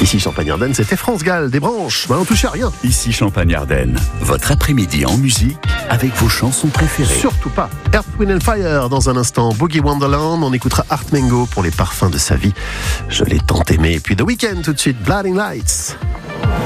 Ici Champagne-Ardenne, c'était France Gall, des branches, on touche à rien. Ici Champagne-Ardenne, votre après-midi en musique avec vos chansons préférées. Surtout pas. Earth, Wind & Fire dans un instant. Boogie Wonderland, on écoutera Art Mengo pour les parfums de sa vie. Je l'ai tant aimé. Et puis The Weeknd tout de suite, Blinding Lights.